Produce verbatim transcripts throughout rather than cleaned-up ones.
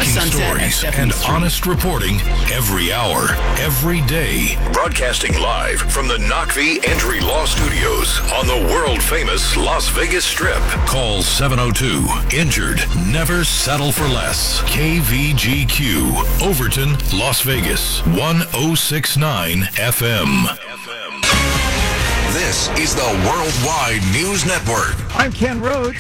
Breaking stories and honest reporting every hour, every day. Broadcasting live from the Knockvie Entry Law Studios on the world-famous Las Vegas Strip. Call seven oh two, injured. Never settle for less. K V G Q, Overton, Las Vegas, one oh six point nine F M. This is the Worldwide News Network. I'm Ken Rhodes.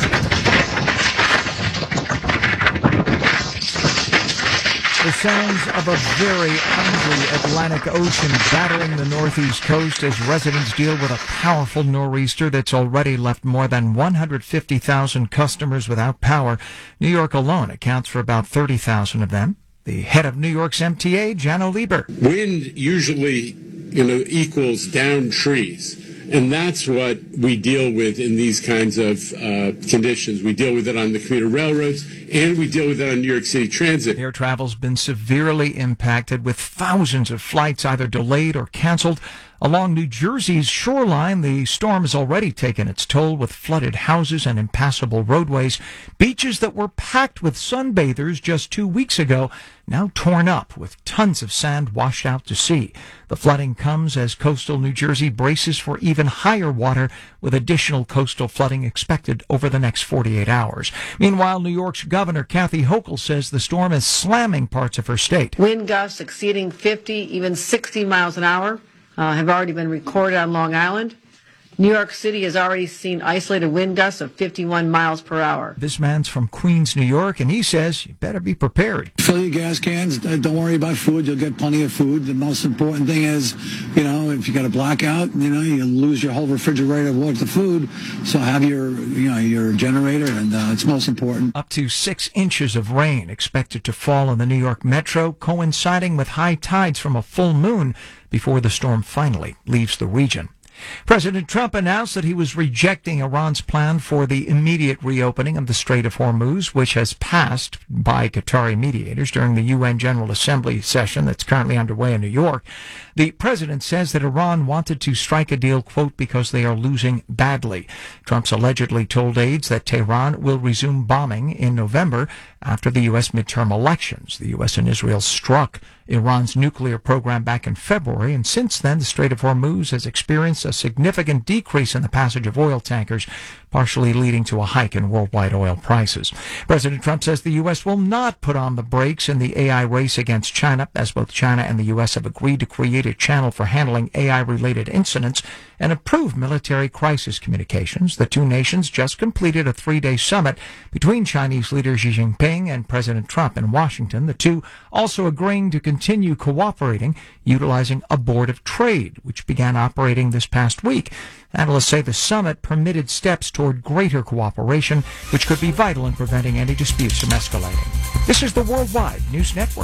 The sounds of a very angry Atlantic Ocean battering the northeast coast as residents deal with a powerful nor'easter that's already left more than one hundred fifty thousand customers without power. New York alone accounts for about thirty thousand of them. The head of New York's M T A, Janno Lieber. Wind usually, you know, equals down trees. And that's what we deal with in these kinds of uh, conditions. We deal with it on the commuter railroads, and we deal with it on New York City Transit. Air travel's been severely impacted, with thousands of flights either delayed or canceled. Along New Jersey's shoreline, the storm has already taken its toll with flooded houses and impassable roadways. Beaches that were packed with sunbathers just two weeks ago now torn up with tons of sand washed out to sea. The flooding comes as coastal New Jersey braces for even higher water, with additional coastal flooding expected over the next forty-eight hours. Meanwhile, New York's Governor Kathy Hochul says the storm is slamming parts of her state. Wind gusts exceeding fifty, even sixty miles an hour uh, have already been recorded on Long Island. New York City has already seen isolated wind gusts of fifty-one miles per hour. This man's from Queens, New York, and he says you better be prepared. Fill your gas cans. Don't worry about food. You'll get plenty of food. The most important thing is, you know, if you got a blackout, you know, you lose your whole refrigerator worth of food. So have your, you know, your generator, and uh, it's most important. Up to six inches of rain expected to fall in the New York metro, coinciding with high tides from a full moon before the storm finally leaves the region. President Trump announced that he was rejecting Iran's plan for the immediate reopening of the Strait of Hormuz, which has passed by Qatari mediators during the U N General Assembly session that's currently underway in New York. The president says that Iran wanted to strike a deal, quote, because they are losing badly. Trump's allegedly told aides that Tehran will resume bombing in November after the U S midterm elections. The U S and Israel struck Iran's nuclear program back in February, and since then the Strait of Hormuz has experienced a significant decrease in the passage of oil tankers, partially leading to a hike in worldwide oil prices. President Trump says the U S will not put on the brakes in the A I race against China, as both China and the U S have agreed to create a channel for handling A I-related incidents and improve military crisis communications. The two nations just completed a three-day summit between Chinese leader Xi Jinping and President Trump in Washington, the two also agreeing to continue cooperating, utilizing a board of trade, which began operating this past week. Analysts say the summit permitted steps toward greater cooperation, which could be vital in preventing any disputes from escalating. This is the Worldwide News Network.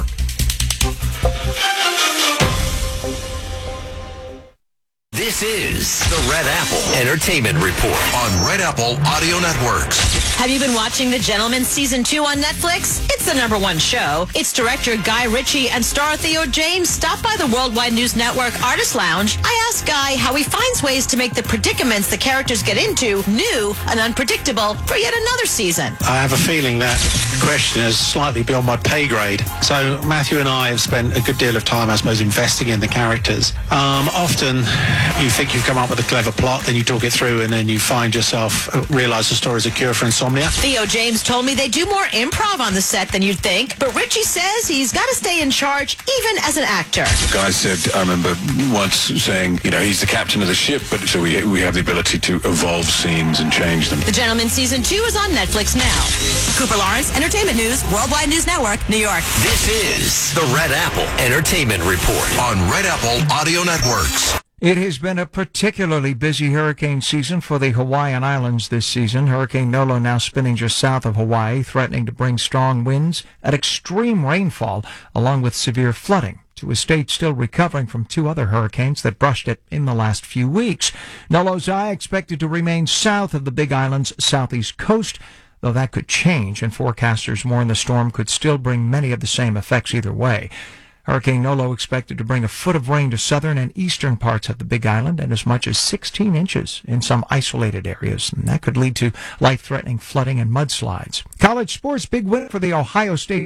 This is the Red Apple Entertainment Report on Red Apple Audio Networks. Have you been watching The Gentleman Season two on Netflix? It's the number one show. Its director Guy Ritchie and star Theo James stopped by the Worldwide News Network Artist Lounge. I asked Guy how he finds ways to make the predicaments the characters get into new and unpredictable for yet another season. I have a feeling that the question is slightly beyond my pay grade. So Matthew and I have spent a good deal of time, I suppose, investing in the characters. Um, often you think you've come up with a clever plot, then you talk it through, and then you find yourself uh, realize the story is a cure for insomnia. Theo James told me they do more improv on the set than you'd think, but Ritchie says he's got to stay in charge even as an actor. Guy said, I remember once saying, you know, he's the captain of the ship, but so we we have the ability to evolve scenes and change them. The Gentleman Season two is on Netflix now. Cooper Lawrence, Entertainment News, Worldwide News Network, New York. This is the Red Apple Entertainment Report on Red Apple Audio Networks. It has been a particularly busy hurricane season for the Hawaiian Islands this season. Hurricane Nolo now spinning just south of Hawaii, threatening to bring strong winds and extreme rainfall, along with severe flooding to a state still recovering from two other hurricanes that brushed it in the last few weeks. Nolo's eye expected to remain south of the Big Island's southeast coast, though that could change, and forecasters warn the storm could still bring many of the same effects either way. Hurricane Nolo expected to bring a foot of rain to southern and eastern parts of the Big Island and as much as sixteen inches in some isolated areas. And that could lead to life-threatening flooding and mudslides. College sports, big win for the Ohio State